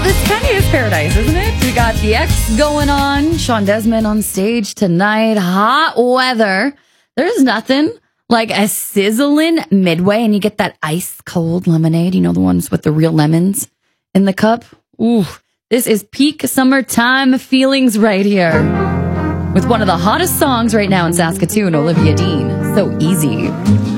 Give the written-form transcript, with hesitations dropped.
This kind of is paradise, isn't it? We got the X going on. Sean Desmond on stage tonight. Hot weather. There's nothing like a sizzling Midway, and you get that ice cold lemonade. You know, the ones with the real lemons in the cup. Ooh, this is peak summertime feelings right here. With one of the hottest songs right now in Saskatoon, Olivia Dean. So easy.